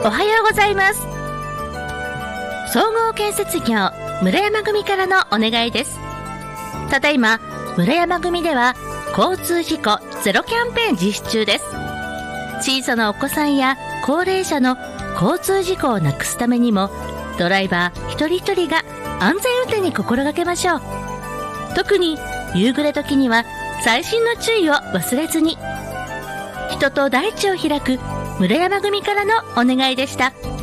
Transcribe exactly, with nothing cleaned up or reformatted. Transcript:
おはようございます。総合建設業村山組からのお願いです。ただいま村山組では交通事故ゼロキャンペーン実施中です。小さなお子さんや高齢者の交通事故をなくすためにも、ドライバー一人一人が安全運転に心がけましょう。特に夕暮れ時には細心の注意を忘れずに。人と大地を開く村山組からのお願いでした。